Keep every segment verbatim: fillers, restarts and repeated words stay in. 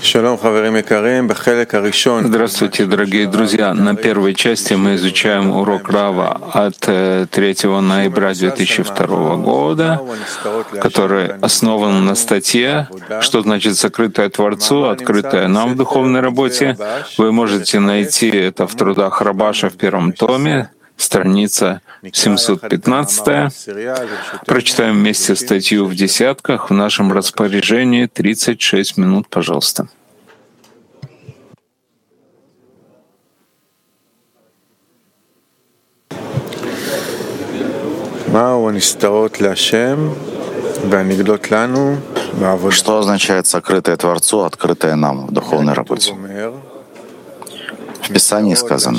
Здравствуйте, дорогие друзья. На первой части мы изучаем урок Рава от третьего ноября две тысячи второго года, который основан на статье «Что значит сокрытое Творцу, открытое нам в духовной работе». Вы можете найти это в трудах Рабаша в первом томе, страница семьсот пятнадцать. Прочитаем вместе статью в десятках. В нашем распоряжении тридцать шесть минут, пожалуйста. Что означает сокрытое Творцу, открытое нам в духовной работе? В Писании сказано: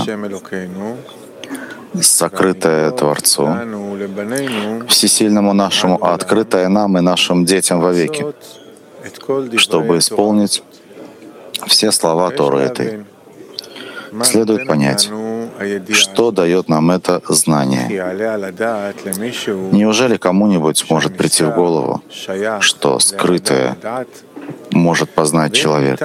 сокрытое Творцу, всесильному нашему, а открытое нам и нашим детям вовеки, чтобы исполнить все слова Торы этой. Следует понять, что дает нам это знание. Неужели кому-нибудь может прийти в голову, что скрытое может познать человек?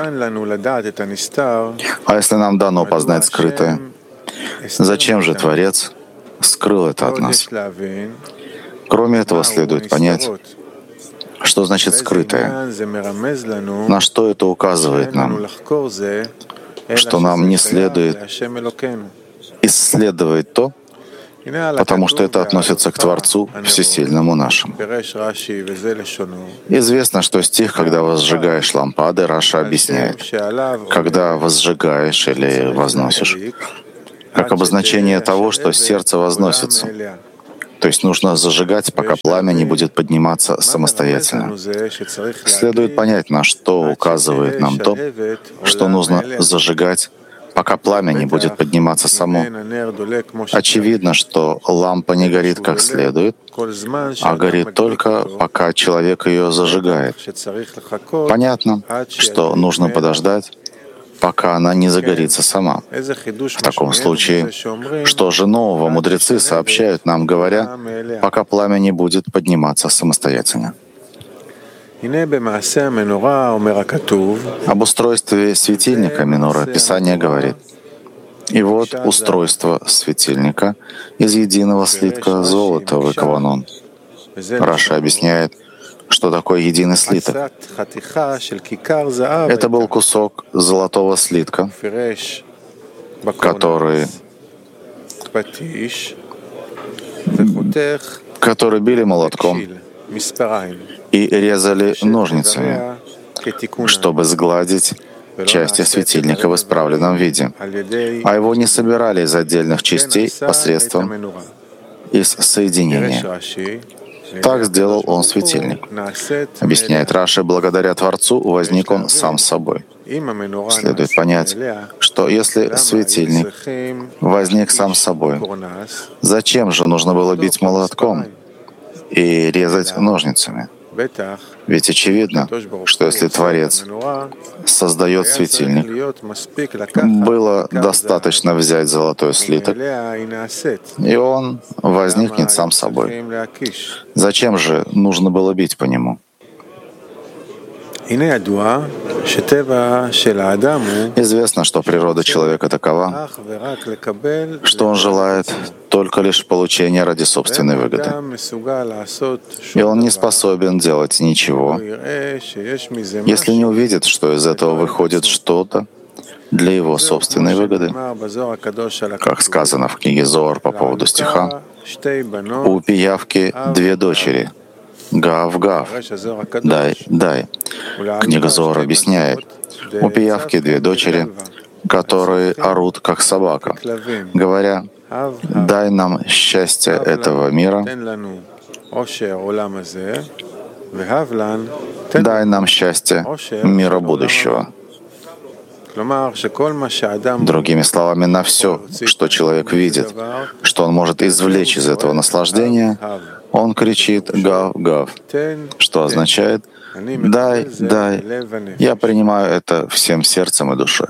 А если нам дано познать скрытое, зачем же Творец скрыл это от нас? Кроме этого, следует понять, что значит скрытое, на что это указывает нам, что нам не следует исследовать то, потому что это относится к Творцу Всесильному нашему. Известно, что стих «Когда возжигаешь лампады», Раша объясняет, «когда возжигаешь или возносишь», как обозначение того, что сердце возносится. То есть нужно зажигать, пока пламя не будет подниматься самостоятельно. Следует понять, на что указывает нам то, что нужно зажигать, пока пламя не будет подниматься само. Очевидно, что лампа не горит как следует, а горит только, пока человек ее зажигает. Понятно, что нужно подождать, пока она не загорится сама. В таком случае, что же нового мудрецы сообщают нам, говоря, пока пламя не будет подниматься самостоятельно? Об устройстве светильника минора Писание говорит: «И вот устройство светильника из единого слитка золота выкован он». Раша объясняет, что такое единый слиток. Это был кусок золотого слитка, который, который били молотком и резали ножницами, чтобы сгладить части светильника в исправленном виде, а его не собирали из отдельных частей посредством из соединения. Так сделал он светильник. Объясняет Раши, благодаря Творцу возник он сам собой. Следует понять, что если светильник возник сам собой, зачем же нужно было бить молотком и резать ножницами? Ведь очевидно, что если Творец создает светильник, было достаточно взять золотой слиток, и он возникнет сам собой. Зачем же нужно было бить по нему? Известно, что природа человека такова, что он желает только лишь получения ради собственной выгоды. И он не способен делать ничего, если не увидит, что из этого выходит что-то для его собственной выгоды. Как сказано в книге Зоар по поводу стиха, «У пиявки две дочери, Гав, гав, дай, дай». Книга Зоар объясняет, у пиявки две дочери, которые орут, как собака, говоря: «Дай нам счастье этого мира, дай нам счастье мира будущего». Другими словами, на все, что человек видит, что он может извлечь из этого наслаждения, он кричит «Гав, гав», что означает «Дай, дай, я принимаю это всем сердцем и душой».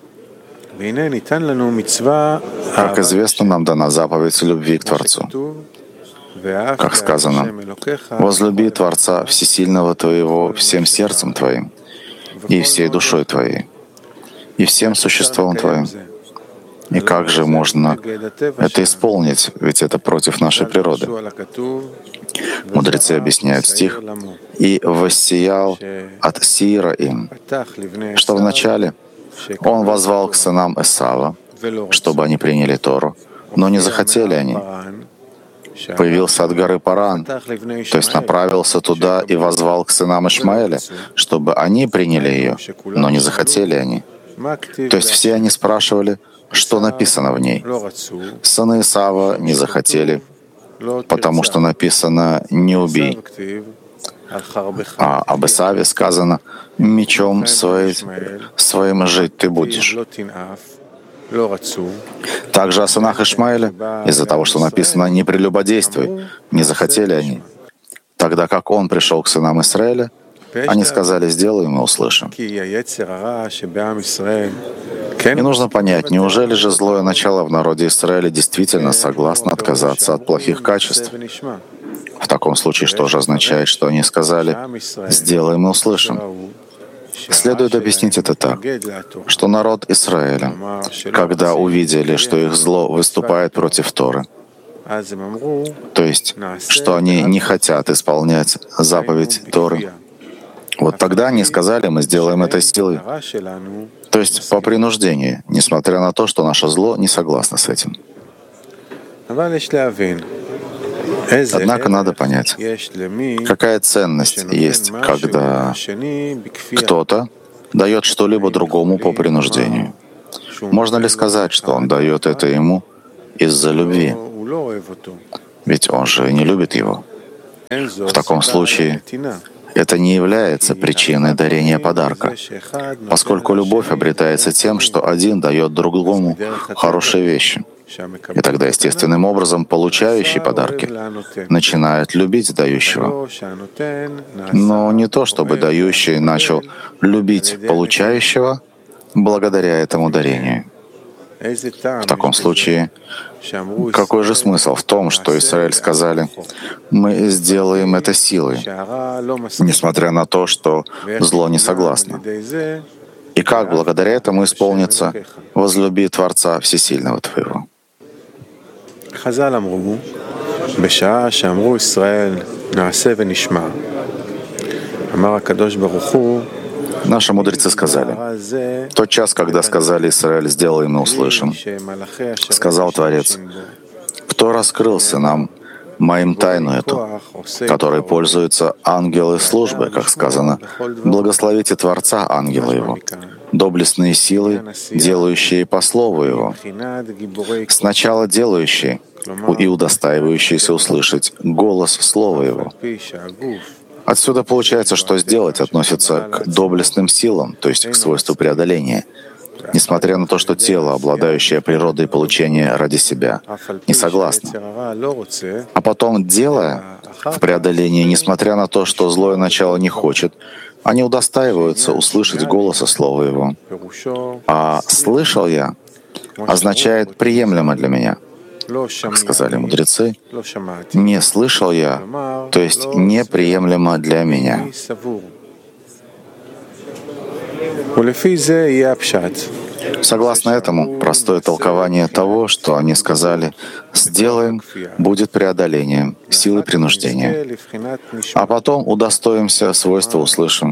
Как известно, нам дана заповедь любви к Творцу. Как сказано, «Возлюби Творца Всесильного твоего всем сердцем твоим и всей душой твоей, и всем существом твоим. И как же можно это исполнить? Ведь это против нашей природы. Мудрецы объясняют стих: «И воссиял от Сиира им», что вначале он воззвал к сынам Эсава, чтобы они приняли Тору, но не захотели они. Появился от горы Паран, то есть направился туда и воззвал к сынам Ишмаэля, чтобы они приняли ее, но не захотели они. То есть все они спрашивали, что написано в ней. Сыны Исава не захотели, потому что написано «не убей». А об Исаве сказано «мечом своим, своим жить ты будешь». Также о сынах Ишмаэля, из-за того, что написано «не прелюбодействуй», не захотели они. Тогда как он пришел к сынам Израиля, они сказали «сделаем и услышим». И нужно понять, неужели же злое начало в народе Израиля действительно согласно отказаться от плохих качеств? В таком случае, что же означает, что они сказали «сделаем и услышим»? Следует объяснить это так, что народ Израиля, когда увидели, что их зло выступает против Торы, то есть, что они не хотят исполнять заповедь Торы, вот тогда они сказали, мы сделаем это силой, то есть по принуждению, несмотря на то, что наше зло не согласно с этим. Однако надо понять, какая ценность есть, когда кто-то дает что-либо другому по принуждению. Можно ли сказать, что он дает это ему из-за любви? Ведь он же не любит его. В таком случае это не является причиной дарения подарка, поскольку любовь обретается тем, что один дает другому хорошие вещи. И тогда естественным образом получающий подарки начинает любить дающего. Но не то, чтобы дающий начал любить получающего благодаря этому дарению. В таком случае, какой же смысл в том, что Израиль сказали, мы сделаем это силой, несмотря на то, что зло не согласно? И как благодаря этому исполнится «возлюби Творца Всесильного твоего»? Наши мудрецы сказали, в тот час, когда сказали Израиль, сделаем и услышим, сказал Творец, кто раскрылся нам моим тайну эту, которой пользуются ангелы службы, как сказано, благословите Творца, ангелы его, доблестные силы, делающие по слову его, сначала делающие и удостаивающиеся услышать голос слова его. Отсюда получается, что сделать относится к доблестным силам, то есть к свойству преодоления. Несмотря на то, что тело, обладающее природой получения ради себя, не согласно. А потом, делая в преодолении, несмотря на то, что злое начало не хочет, они удостаиваются услышать голоса слова его. А «слышал я» означает «приемлемо для меня». Как сказали мудрецы, «не слышал я», то есть «неприемлемо для меня». Согласно этому, простое толкование того, что они сказали «сделаем», будет преодолением, силой принуждения. А потом удостоимся свойства услышим.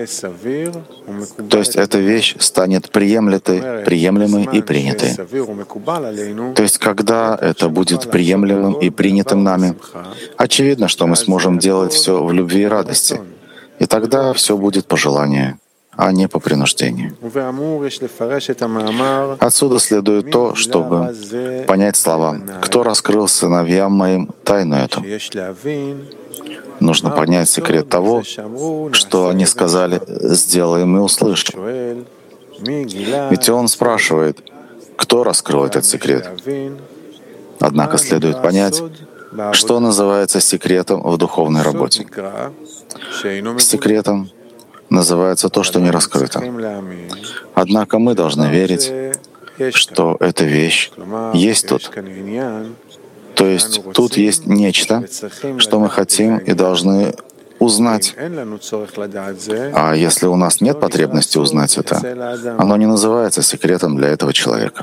То есть эта вещь станет приемлемой, приемлемой и принятой. То есть когда это будет приемлемым и принятым нами, очевидно, что мы сможем делать все в любви и радости. И тогда все будет по желанию, а не по принуждению. Отсюда следует то, чтобы понять слова «Кто раскрыл сыновьям моим тайну эту?» Нужно понять секрет того, что они сказали «сделаем и услышим». Ведь он спрашивает, кто раскрыл этот секрет. Однако следует понять, что называется секретом в духовной работе. Секретом называется то, что не раскрыто. Однако мы должны верить, что эта вещь есть тут. То есть тут есть нечто, что мы хотим и должны узнать. А если у нас нет потребности узнать это, оно не называется секретом для этого человека.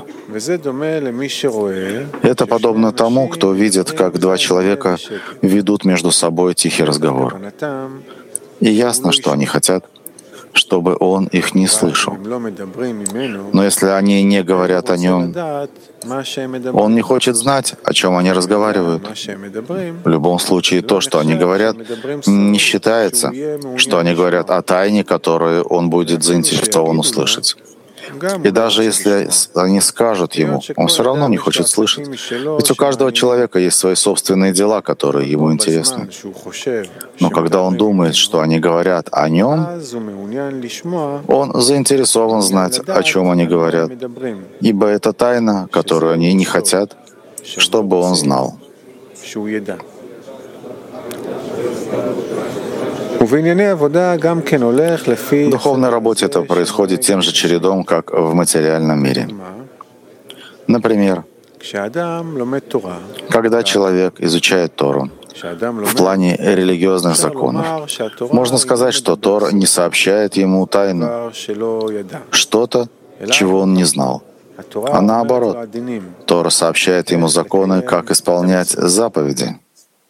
Это подобно тому, кто видит, как два человека ведут между собой тихий разговор. И ясно, что они хотят, чтобы он их не слышал. Но если они не говорят о нем, он не хочет знать, о чем они разговаривают. В любом случае, то, что они говорят, не считается, что они говорят о тайне, которую он будет заинтересован услышать. И даже если они скажут ему, он все равно не хочет слышать. Ведь у каждого человека есть свои собственные дела, которые ему интересны. Но когда он думает, что они говорят о нем, он заинтересован знать, о чем они говорят, ибо это тайна, которую они не хотят, чтобы он знал. В духовной работе это происходит тем же чередом, как в материальном мире. Например, когда человек изучает Тору в плане религиозных законов, можно сказать, что Тора не сообщает ему тайну, что-то, чего он не знал. А наоборот, Тора сообщает ему законы, как исполнять заповеди.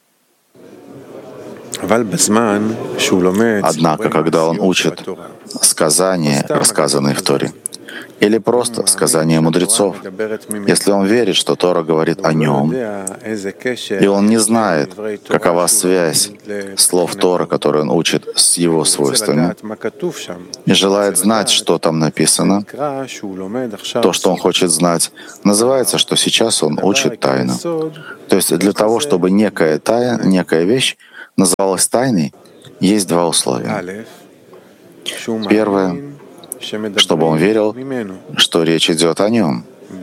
Однако, когда он учит сказания, рассказанные в Торе, или просто сказания мудрецов, если он верит, что Тора говорит о нем, и он не знает, какова связь слов Торы, которые он учит, с его свойствами, и желает знать, что там написано, то, что он хочет знать, называется, что сейчас он учит тайну. То есть для того, чтобы некая тайна, некая вещь называлась тайной, есть два условия. Первое, чтобы он верил, что речь идет о нем.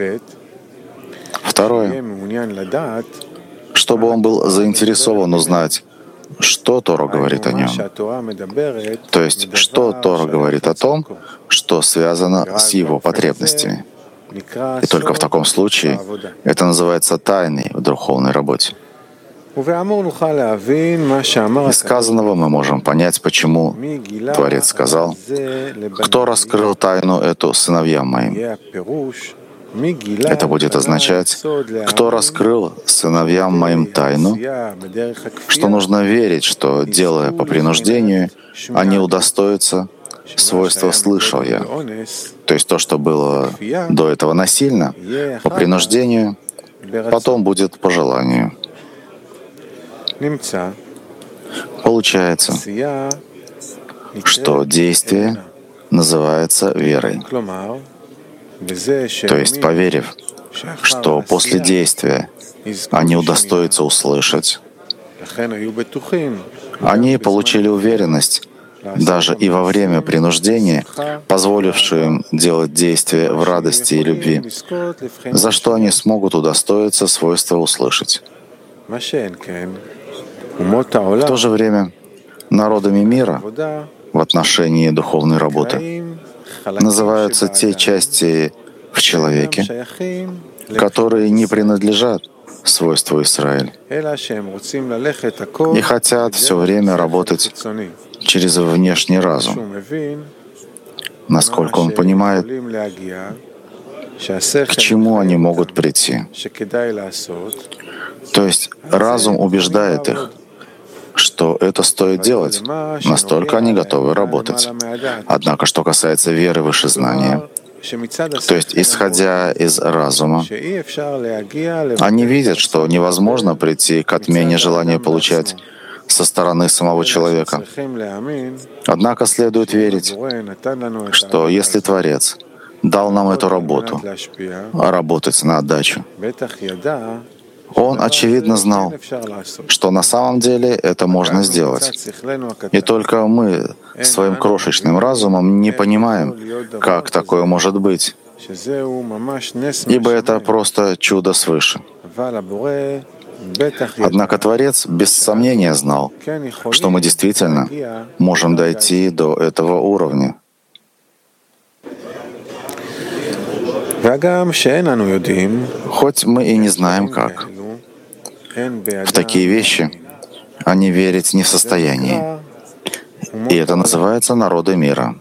Второе, чтобы он был заинтересован узнать, что Тора говорит о нем. То есть, что Тора говорит о том, что связано с его потребностями. И только в таком случае это называется тайной в духовной работе. Из сказанного мы можем понять, почему Творец сказал, «Кто раскрыл тайну эту сыновьям моим?» Это будет означать, кто раскрыл сыновьям моим тайну, что нужно верить, что, делая по принуждению, они удостоятся свойства «слышал я». То есть то, что было до этого насильно, по принуждению, потом будет по желанию. Получается, что действие называется верой. То есть, поверив, что после действия они удостоятся услышать, они получили уверенность, даже и во время принуждения, позволившую им делать действия в радости и любви, за что они смогут удостоиться свойства услышать. В то же время народами мира в отношении духовной работы называются те части в человеке, которые не принадлежат свойству Израиль и хотят все время работать через внешний разум, насколько он понимает, к чему они могут прийти. То есть разум убеждает их, что это стоит делать, настолько они готовы работать. Однако, что касается веры выше знания, то есть, исходя из разума, они видят, что невозможно прийти к отмене желания получать со стороны самого человека. Однако следует верить, что если Творец дал нам эту работу, работать на отдачу, Он, очевидно, знал, что на самом деле это можно сделать. И только мы своим крошечным разумом не понимаем, как такое может быть, ибо это просто чудо свыше. Однако Творец без сомнения знал, что мы действительно можем дойти до этого уровня. Хоть мы и не знаем как. В такие вещи они верить не в состоянии. И это называется народы мира.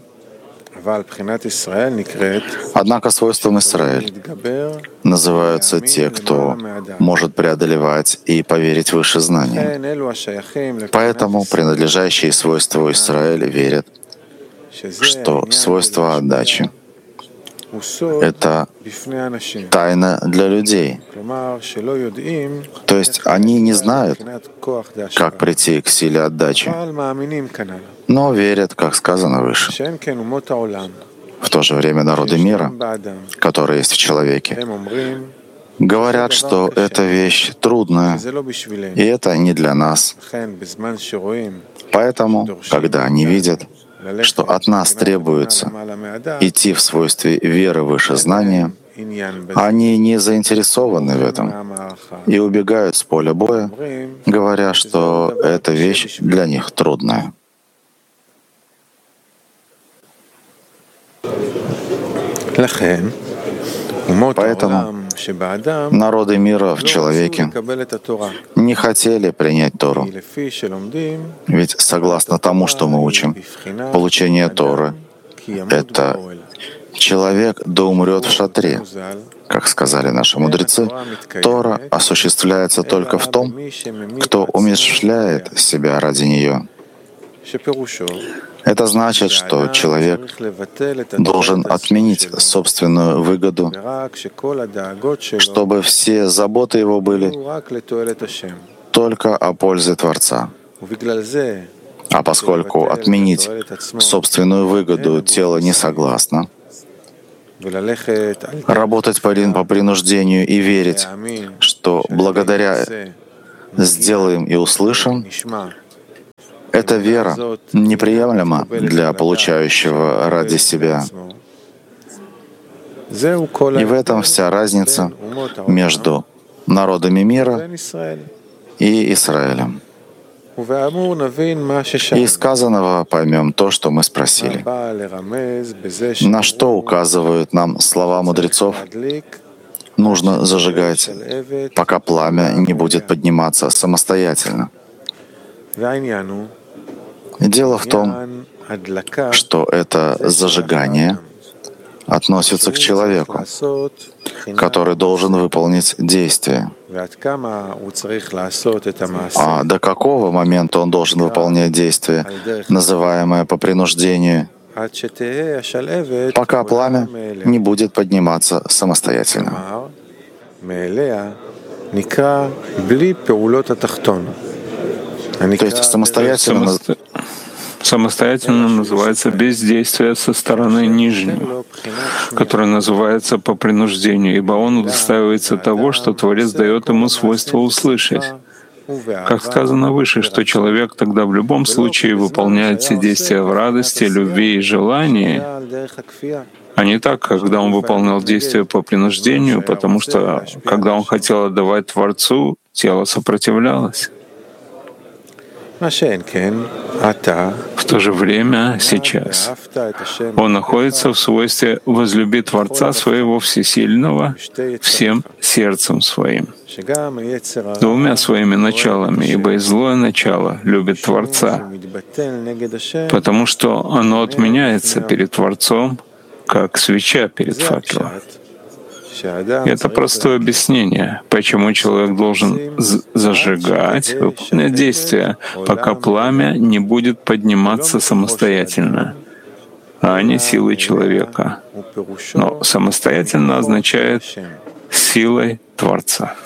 Однако свойством Израиль называются те, кто может преодолевать и поверить выше знаний. Поэтому принадлежащие свойства Израиля верят, что свойство отдачи — это тайна для людей. То есть они не знают, как прийти к силе отдачи, но верят, как сказано выше. В то же время народы мира, которые есть в человеке, говорят, что эта вещь трудная, и это не для нас. Поэтому, когда они видят, что от нас требуется идти в свойстве веры выше знания, они не заинтересованы в этом и убегают с поля боя, говоря, что эта вещь для них трудная. Поэтому народы мира в человеке не хотели принять Тору. Ведь согласно тому, что мы учим, получение Торы — это человек да умрет в шатре. Как сказали наши мудрецы, Тора осуществляется только в том, кто умерщвляет себя ради нее. Это значит, что человек должен отменить собственную выгоду, чтобы все заботы его были только о пользе Творца. А поскольку отменить собственную выгоду тело не согласно, работать по принуждению и верить, что благодаря сделаем и услышим, эта вера неприемлема для получающего ради себя. И в этом вся разница между народами мира и Израилем. И из сказанного поймем то, что мы спросили. На что указывают нам слова мудрецов? Нужно зажигать, пока пламя не будет подниматься самостоятельно. Дело в том, что это зажигание относится к человеку, который должен выполнить действие. А до какого момента он должен выполнять действие, называемое по принуждению, пока пламя не будет подниматься самостоятельно. То есть самостоятельно, самостоятельно называется бездействие со стороны нижнего, которое называется по принуждению, ибо он удостаивается того, что Творец дает ему свойство услышать. Как сказано выше, что человек тогда в любом случае выполняет все действия в радости, любви и желании, а не так, когда он выполнял действия по принуждению, потому что, когда он хотел отдавать Творцу, тело сопротивлялось. В то же время, сейчас, он находится в свойстве возлюби Творца своего Всесильного всем сердцем своим, двумя своими началами, ибо и злое начало любит Творца, потому что оно отменяется перед Творцом, как свеча перед факелом. И это простое объяснение, почему человек должен зажигать, выполнять действия, пока пламя не будет подниматься самостоятельно, а не силой человека. Но самостоятельно означает силой Творца.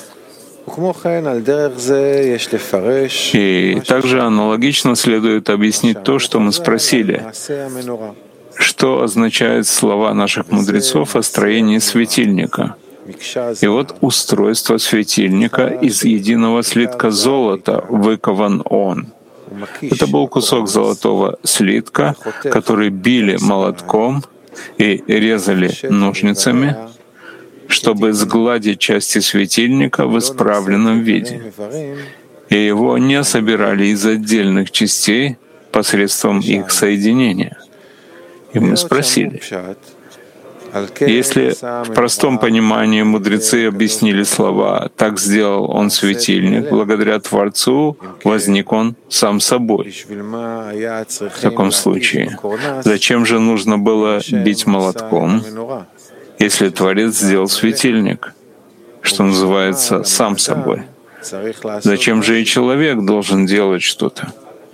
И также аналогично следует объяснить то, что мы спросили. Что означают слова наших мудрецов о строении светильника? И вот устройство светильника из единого слитка золота выкован он. Это был кусок золотого слитка, который били молотком и резали ножницами, чтобы сгладить части светильника в исправленном виде. И его не собирали из отдельных частей посредством их соединения. И мы спросили, Если в простом понимании мудрецы объяснили слова «так сделал он светильник», благодаря Творцу возник он сам собой. В таком случае, зачем же нужно было бить молотком, если Творец сделал светильник, что называется, сам собой? Зачем же и человек должен делать что-то?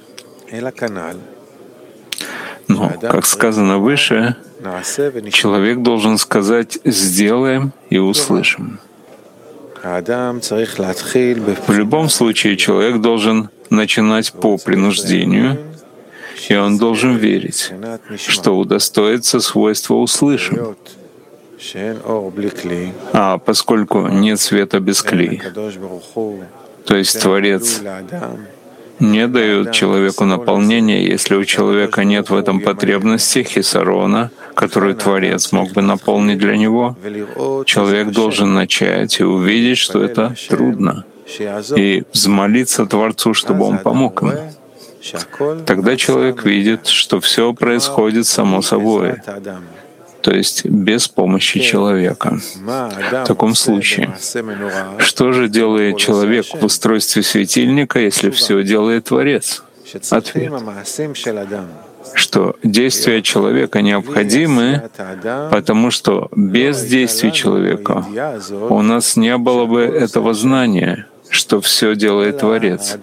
Но, как сказано выше, человек должен сказать «сделаем» и «услышим». В любом случае человек должен начинать по принуждению, и он должен верить, что удостоится свойства «услышим». А поскольку нет света без клей, то есть Творец не дает человеку наполнения, если у человека нет в этом потребности хисарона, которую Творец мог бы наполнить для него, человек должен начать и увидеть, что это трудно, и взмолиться Творцу, чтобы он помог ему. Тогда человек видит, что все происходит само собой, то есть без помощи человека. В таком случае, что же делает человек в устройстве светильника, если все делает Творец? Ответ, что действия человека необходимы, потому что без действий человека у нас не было бы этого знания, что все делает Творец.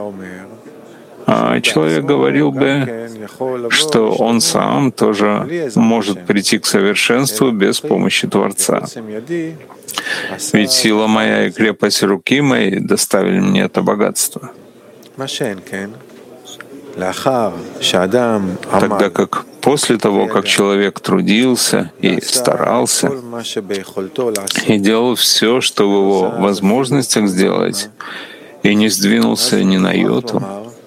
А человек говорил бы, что он сам тоже может прийти к совершенству без помощи Творца. Ведь сила моя и крепость руки моей доставили мне это богатство. Тогда как после того, как человек трудился и старался, и делал все, что в его возможностях сделать, и не сдвинулся ни на йоту,